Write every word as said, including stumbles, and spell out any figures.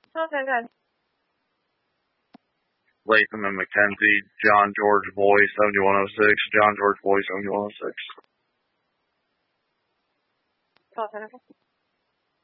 Okay, good. Latham and McKenzie, John George Boy, seventy-one oh six, John George Boy, seventy-one oh six. Okay.